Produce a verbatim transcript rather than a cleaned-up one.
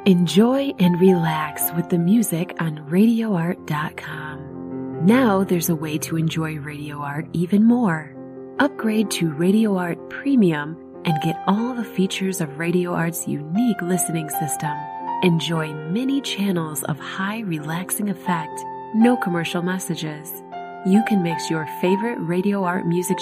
Enjoy and relax with the music on radio art dot com. Now there's a way to enjoy Radio Art even more. Upgrade to Radio Art Premium and get all the features of Radio Art's unique listening system. Enjoy many channels of high relaxing effect, no commercial messages. You can mix your favorite Radio Art music